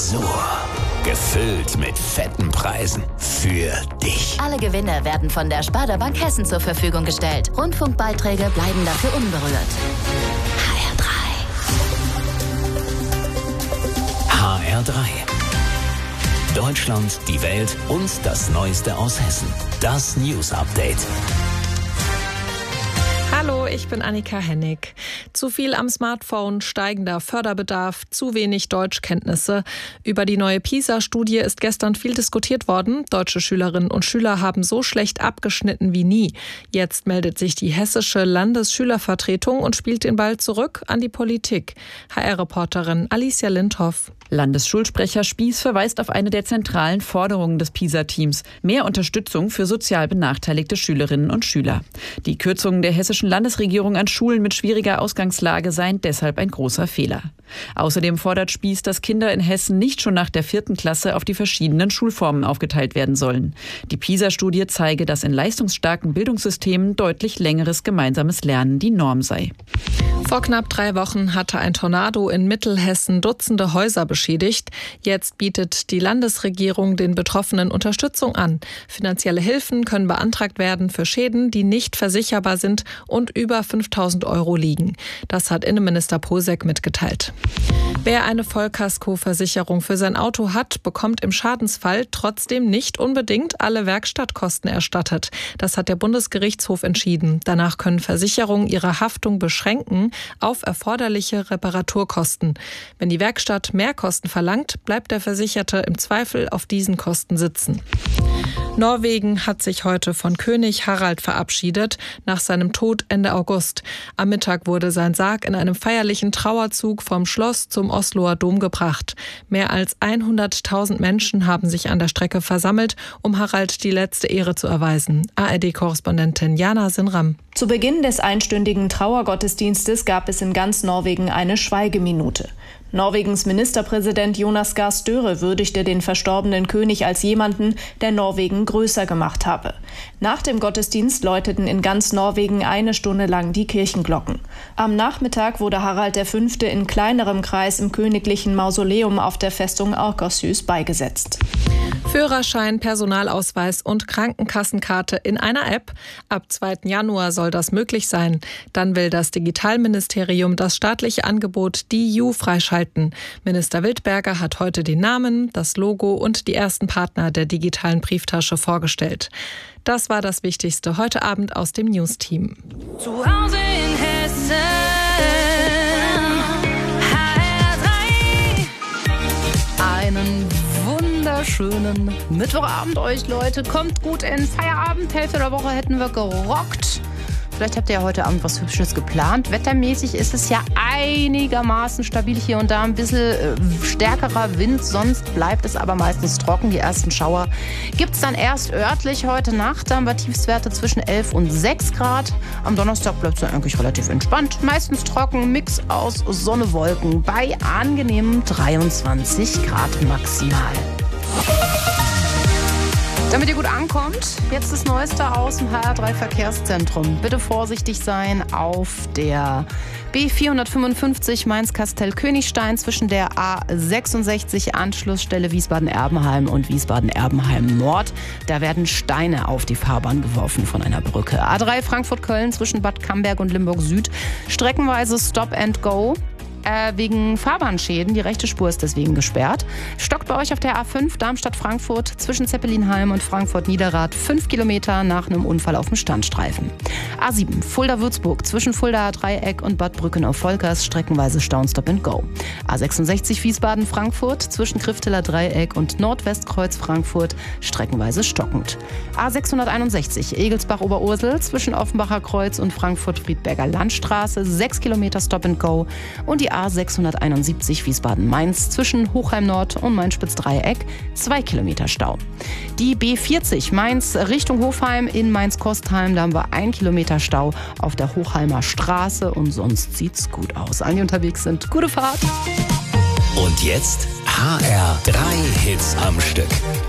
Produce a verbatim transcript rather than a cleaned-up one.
So, gefüllt mit fetten Preisen für dich. Alle Gewinne werden von der Sparda Bank Hessen zur Verfügung gestellt. Rundfunkbeiträge bleiben dafür unberührt. H R drei. H R drei. Deutschland, die Welt und das Neueste aus Hessen. Das News Update. Hallo, ich bin Annika Hennig. Zu viel am Smartphone, steigender Förderbedarf, zu wenig Deutschkenntnisse. Über die neue PISA-Studie ist gestern viel diskutiert worden. Deutsche Schülerinnen und Schüler haben so schlecht abgeschnitten wie nie. Jetzt meldet sich die hessische Landesschülervertretung und spielt den Ball zurück an die Politik. H R-Reporterin Alicia Lindhoff. Landesschulsprecher Spieß verweist auf eine der zentralen Forderungen des PISA-Teams: mehr Unterstützung für sozial benachteiligte Schülerinnen und Schüler. Die Kürzungen der hessischen Landesregierung an Schulen mit schwieriger Ausgangslage seien deshalb ein großer Fehler. Außerdem fordert Spieß, dass Kinder in Hessen nicht schon nach der vierten Klasse auf die verschiedenen Schulformen aufgeteilt werden sollen. Die PISA-Studie zeige, dass in leistungsstarken Bildungssystemen deutlich längeres gemeinsames Lernen die Norm sei. Vor knapp drei Wochen hatte ein Tornado in Mittelhessen Dutzende Häuser beschädigt. Jetzt bietet die Landesregierung den Betroffenen Unterstützung an. Finanzielle Hilfen können beantragt werden für Schäden, die nicht versicherbar sind und über fünftausend Euro liegen. Das hat Innenminister Posek mitgeteilt. Wer eine Vollkaskoversicherung für sein Auto hat, bekommt im Schadensfall trotzdem nicht unbedingt alle Werkstattkosten erstattet. Das hat der Bundesgerichtshof entschieden. Danach können Versicherungen ihre Haftung beschränken auf erforderliche Reparaturkosten. Wenn die Werkstatt mehr Kosten verlangt, bleibt der Versicherte im Zweifel auf diesen Kosten sitzen. Norwegen hat sich heute von König Harald verabschiedet, nach seinem Tod Ende August. Am Mittag wurde sein Sarg in einem feierlichen Trauerzug vom Schloss zum Osloer Dom gebracht. Mehr als hunderttausend Menschen haben sich an der Strecke versammelt, um Harald die letzte Ehre zu erweisen. A R D-Korrespondentin Jana Sinram. Zu Beginn des einstündigen Trauergottesdienstes gab es in ganz Norwegen eine Schweigeminute. Norwegens Ministerpräsident Jonas Gahr Støre würdigte den verstorbenen König als jemanden, der Norwegen größer gemacht habe. Nach dem Gottesdienst läuteten in ganz Norwegen eine Stunde lang die Kirchenglocken. Am Nachmittag wurde Harald der Fünfte in kleinerem Kreis im königlichen Mausoleum auf der Festung Akershus beigesetzt. Führerschein, Personalausweis und Krankenkassenkarte in einer App. Ab zweiten Januar soll das möglich sein. Dann will das Digitalministerium das staatliche Angebot D I U freischalten. Minister Wildberger hat heute den Namen, das Logo und die ersten Partner der digitalen Brieftasche vorgestellt. Das war das Wichtigste heute Abend aus dem News-Team. Zu Hause in Hessen, H R drei. Einen wunderschönen Mittwochabend euch, Leute. Kommt gut in Feierabend. Hälfte der Woche hätten wir gerockt. Vielleicht habt ihr ja heute Abend was Hübsches geplant. Wettermäßig ist es ja einigermaßen stabil. Hier und da ein bisschen äh, stärkerer Wind. Sonst bleibt es aber meistens trocken. Die ersten Schauer gibt es dann erst örtlich heute Nacht. Da haben wir Tiefstwerte zwischen elf und sechs Grad. Am Donnerstag bleibt es dann eigentlich relativ entspannt. Meistens trocken, Mix aus Sonne, Wolken. Bei angenehmen dreiundzwanzig Grad maximal. Damit ihr gut ankommt, jetzt das Neueste aus dem H R drei Verkehrszentrum. Bitte vorsichtig sein auf der B vierhundertfünfundfünfzig Mainz-Kastell-Königstein zwischen der A sechsundsechzig Anschlussstelle Wiesbaden-Erbenheim und Wiesbaden-Erbenheim-Nord. Da werden Steine auf die Fahrbahn geworfen von einer Brücke. A drei Frankfurt-Köln zwischen Bad Camberg und Limburg-Süd. Streckenweise Stop and Go. Äh, wegen Fahrbahnschäden. Die rechte Spur ist deswegen gesperrt. Stockt bei euch auf der A fünf Darmstadt-Frankfurt zwischen Zeppelinheim und Frankfurt-Niederrad fünf Kilometer nach einem Unfall auf dem Standstreifen. A sieben Fulda-Würzburg zwischen Fuldaer Dreieck und Bad Brückenau-Volkers streckenweise Stau und Stop and Go. A sechsundsechzig Wiesbaden-Frankfurt zwischen Krifteler Dreieck und Nordwestkreuz Frankfurt streckenweise stockend. A sechshunderteinundsechzig Egelsbach-Oberursel zwischen Offenbacher Kreuz und Frankfurt-Friedberger Landstraße sechs Kilometer Stop and Go und die A sechshunderteinundsiebzig Wiesbaden-Mainz zwischen Hochheim Nord und Mainz-Spitz-Dreieck zwei Kilometer Stau. Die B vierzig Mainz Richtung Hofheim in Mainz-Kostheim, da haben wir ein Kilometer Stau auf der Hochheimer Straße und sonst sieht's gut aus. Alle, die unterwegs sind, gute Fahrt. Und jetzt H R drei Hits am Stück.